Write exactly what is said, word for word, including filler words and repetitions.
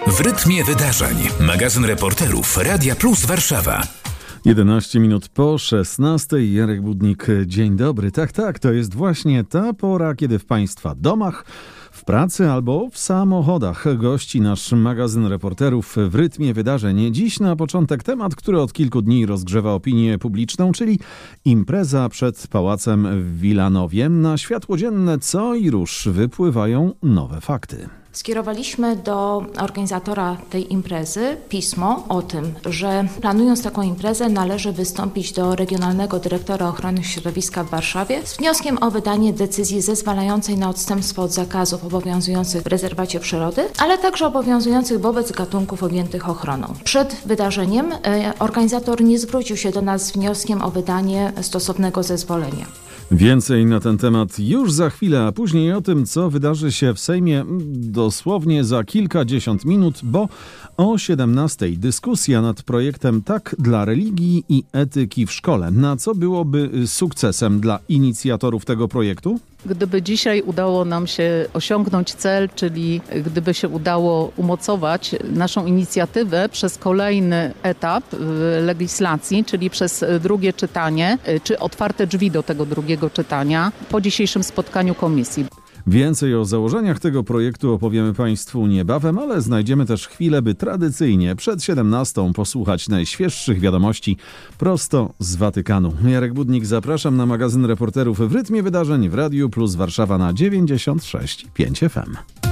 W rytmie wydarzeń. Magazyn reporterów Radia Plus Warszawa. jedenaście minut po szesnastej. Jarek Budnik, dzień dobry. Tak, tak, to jest właśnie ta pora, kiedy w Państwa domach, w pracy albo w samochodach gości nasz magazyn reporterów w rytmie wydarzeń. Dziś na początek temat, który od kilku dni rozgrzewa opinię publiczną, czyli impreza przed Pałacem w Wilanowie. Na światło dzienne co i rusz wypływają nowe fakty. Skierowaliśmy do organizatora tej imprezy pismo o tym, że planując taką imprezę należy wystąpić do Regionalnego Dyrektora Ochrony Środowiska w Warszawie z wnioskiem o wydanie decyzji zezwalającej na odstępstwo od zakazów obowiązujących w rezerwacie przyrody, ale także obowiązujących wobec gatunków objętych ochroną. Przed wydarzeniem organizator nie zwrócił się do nas z wnioskiem o wydanie stosownego zezwolenia. Więcej na ten temat już za chwilę, a później o tym, co wydarzy się w Sejmie dosłownie za kilkadziesiąt minut, bo o siedemnastej dyskusja nad projektem Tak dla religii i etyki w szkole. Na co byłoby sukcesem dla inicjatorów tego projektu? Gdyby dzisiaj udało nam się osiągnąć cel, czyli gdyby się udało umocować naszą inicjatywę przez kolejny etap legislacji, czyli przez drugie czytanie, czy otwarte drzwi do tego drugiego czytania po dzisiejszym spotkaniu komisji. Więcej o założeniach tego projektu opowiemy Państwu niebawem, ale znajdziemy też chwilę, by tradycyjnie przed siedemnastą posłuchać najświeższych wiadomości prosto z Watykanu. Jarek Budnik, zapraszam na magazyn reporterów w rytmie wydarzeń w Radiu Plus Warszawa na dziewięćdziesiąt sześć i pięć F M.